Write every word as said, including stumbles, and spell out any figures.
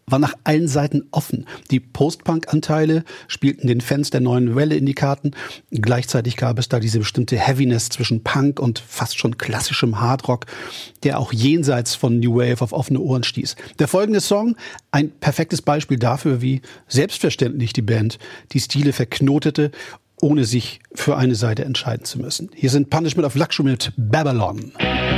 war nach allen Seiten offen. Die Post-Punk-Anteile spielten den Fans der neuen Welle in die Karten. Gleichzeitig gab es da diese bestimmte Heaviness zwischen Punk und fast schon klassischem Hardrock, der auch jenseits von New Wave auf offene Ohren stieß. Der folgende Song, ein perfektes Beispiel dafür, wie selbstverständlich die Band die Stile verknotete, ohne sich für eine Seite entscheiden zu müssen. Hier sind Punishment of Luxury mit Babylon.